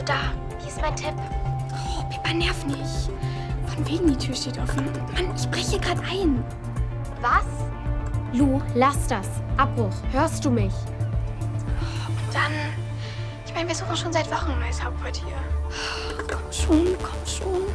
da. Hier ist mein Tipp. Oh, Pippa, nerv nicht. Von wegen, die Tür steht offen. Mann, ich breche gerade ein. Was? Lu, lass das. Abbruch. Hörst du mich? Und dann... Ich meine, wir suchen schon seit Wochen ein neues Hauptquartier. Komm schon, komm schon.